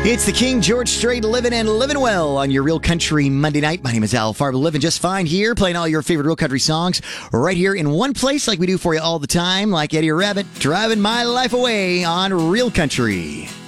It's the King George Strait, living and living well on your Real Country Monday night. My name is Al Farber, living just fine here, playing all your favorite Real Country songs right here in one place like we do for you all the time, like Eddie Rabbitt, driving my life away on Real Country.